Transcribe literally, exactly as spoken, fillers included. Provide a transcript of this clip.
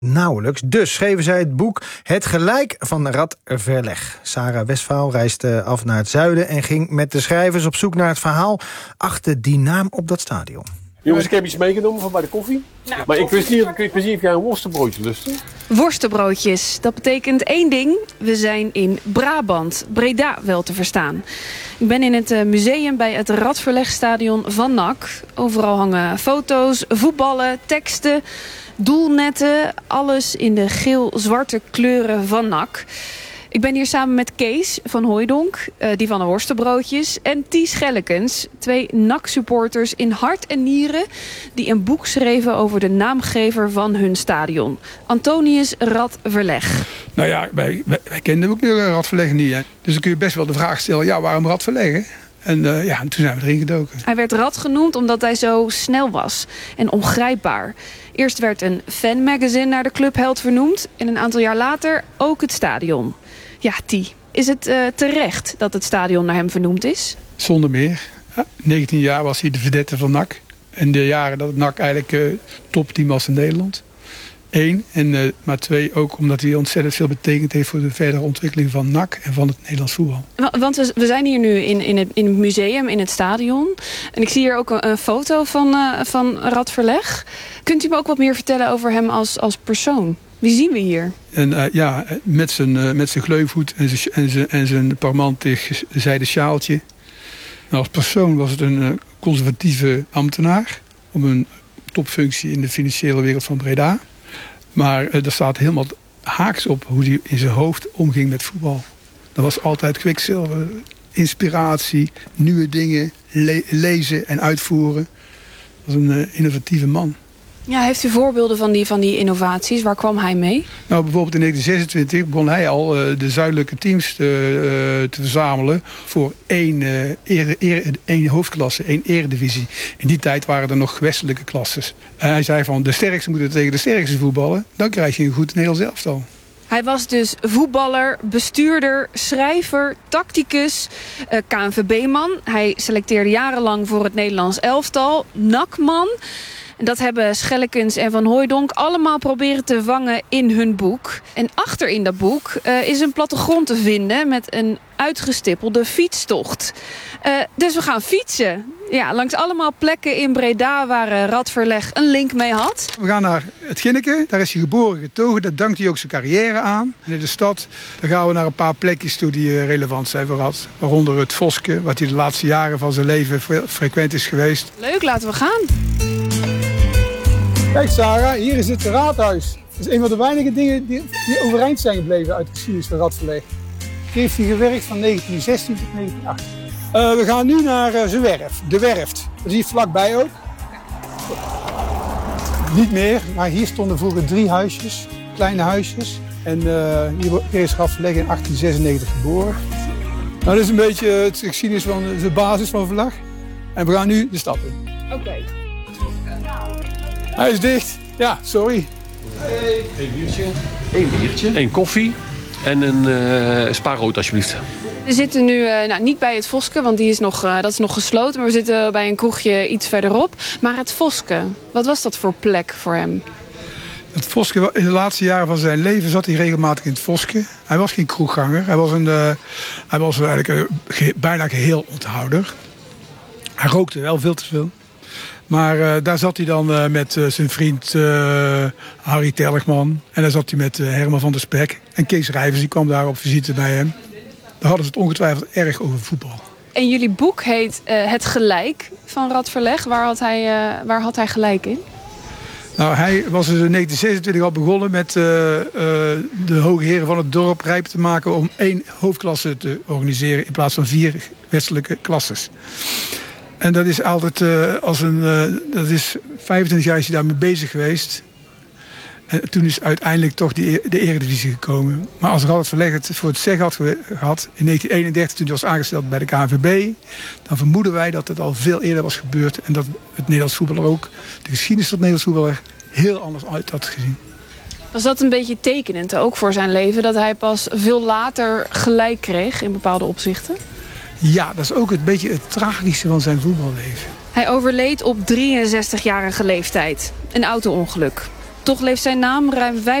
Nauwelijks. Dus schreven zij het boek Het Gelijk van Rad Verleg. Sarah Westphal reisde af naar het zuiden en ging met de schrijvers op zoek naar het verhaal achter die naam op dat stadion. Jongens, ik heb iets meegenomen van bij de koffie. Nou, maar ik wist niet, ik wist niet of jij een worstenbroodje lustte. Worstenbroodjes, dat betekent één ding. We zijn in Brabant, Breda wel te verstaan. Ik ben in het museum bij het Radverlegstadion van N A C. Overal hangen foto's, voetballen, teksten, doelnetten. Alles in de geel-zwarte kleuren van N A C. Ik ben hier samen met Kees van Hooijdonk, die van de worstenbroodjes, en Ties Schellekens, twee N A C-supporters in hart en nieren, die een boek schreven over de naamgever van hun stadion, Antonius Rad Verleg. Nou ja, wij, wij, wij kenden ook de Rad Verleg niet. Hè? Dus dan kun je best wel de vraag stellen, ja, waarom Rad Verleg? En uh, ja, en toen zijn we erin gedoken. Hij werd Rad genoemd omdat hij zo snel was en ongrijpbaar. Eerst werd een fanmagazine naar de clubheld vernoemd en een aantal jaar later ook het stadion. Ja, Tie, is het uh, terecht dat het stadion naar hem vernoemd is? Zonder meer. Ja, negentien jaar was hij de vedette van N A C. En de jaren dat N A C eigenlijk uh, topteam was in Nederland. Eén. En, uh, maar twee, ook omdat hij ontzettend veel betekend heeft voor de verdere ontwikkeling van N A C en van het Nederlands voetbal. Want we, we zijn hier nu in, in, het, in het museum, in het stadion. En ik zie hier ook een, een foto van, uh, van Rad Verleg. Kunt u me ook wat meer vertellen over hem als, als persoon? Wie zien we hier? En uh, ja, met zijn, uh, met zijn gleufhoed en zijn, en zijn, en zijn parmantig zijden sjaaltje. Nou, als persoon was het een uh, conservatieve ambtenaar op een topfunctie in de financiële wereld van Breda. Maar uh, daar staat helemaal haaks op hoe hij in zijn hoofd omging met voetbal. Dat was altijd kwikzilver, inspiratie, nieuwe dingen, le- lezen en uitvoeren. Dat was een uh, innovatieve man. Ja, heeft u voorbeelden van die, van die innovaties? Waar kwam hij mee? Nou, bijvoorbeeld in negentien zesentwintig begon hij al uh, de zuidelijke teams te, uh, te verzamelen voor één, uh, ere, ere, één hoofdklasse, één eredivisie. In die tijd waren er nog westelijke klasses. En hij zei van de sterkste moeten tegen de sterkste voetballen. Dan krijg je een goed Nederlands elftal. Hij was dus voetballer, bestuurder, schrijver, tacticus, uh, K N V B-man. Hij selecteerde jarenlang voor het Nederlands elftal, N A C-man. En dat hebben Schellekens en Van Hooijdonk allemaal proberen te vangen in hun boek. En achter in dat boek uh, is een plattegrond te vinden met een uitgestippelde fietstocht. Uh, dus we gaan fietsen. Ja, langs allemaal plekken in Breda waar uh, Rad Verleg een link mee had. We gaan naar het Ginneke. Daar is hij geboren getogen. Daar dankt hij ook zijn carrière aan. En in de stad daar gaan we naar een paar plekjes toe die uh, relevant zijn voor Rad. Waaronder het Voske, wat hij de laatste jaren van zijn leven fre- frequent is geweest. Leuk, laten we gaan. Kijk Sarah, hier is het raadhuis. Dat is een van de weinige dingen die, die overeind zijn gebleven uit de geschiedenis van Rad Verleg. Hier heeft hij gewerkt van negentien zestien tot negentien achttien. Uh, we gaan nu naar uh, zijn werf, de Werft. Dat is hier vlakbij ook. Niet meer, maar hier stonden vroeger drie huisjes, kleine huisjes. En uh, hier is Rad Verleg in achttien zesennegentig geboren. Nou, dat is een beetje het geschiedenis van de basis van Verleg. En we gaan nu de stad in. Oké. Okay. Hij is dicht. Ja, sorry. Hey. Eén biertje. Eén biertje. Eén koffie. En een uh, spaarrood alsjeblieft. We zitten nu uh, nou, niet bij het Voske, want die is nog, uh, dat is nog gesloten. Maar we zitten bij een kroegje iets verderop. Maar het Voske, wat was dat voor plek voor hem? Het Voske, in de laatste jaren van zijn leven zat hij regelmatig in het Voske. Hij was geen kroegganger. Hij was, een, uh, hij was eigenlijk een, ge, bijna geheel onthouder. Hij rookte wel veel te veel. Maar uh, daar zat hij dan uh, met uh, zijn vriend uh, Harry Telligman. En daar zat hij met uh, Herman van der Spek. En Kees Rijvers, die kwam daar op visite bij hem. Daar hadden ze het ongetwijfeld erg over voetbal. En jullie boek heet uh, Het Gelijk van Rad Verleg. Waar had hij, uh, waar had hij gelijk in? Nou, hij was dus in negentien zesentwintig al begonnen met uh, uh, de hoge heren van het dorp rijp te maken om één hoofdklasse te organiseren in plaats van vier westelijke klasses. En dat is altijd uh, als een, uh, dat is vijfentwintig jaar is hij daarmee bezig geweest. En toen is uiteindelijk toch die, de eredivisie gekomen. Maar als Rad Verleg het voor het zeggen had gehad in negentien eenendertig toen hij was aangesteld bij de K N V B, dan vermoeden wij dat het al veel eerder was gebeurd en dat het Nederlands voetbal er ook, de geschiedenis van het Nederlands voetbal er heel anders uit had gezien. Was dat een beetje tekenend ook voor zijn leven, dat hij pas veel later gelijk kreeg in bepaalde opzichten? Ja, dat is ook een beetje het tragische van zijn voetballeven. Hij overleed op drieënzestigjarige leeftijd. Een auto-ongeluk. Toch leeft zijn naam ruim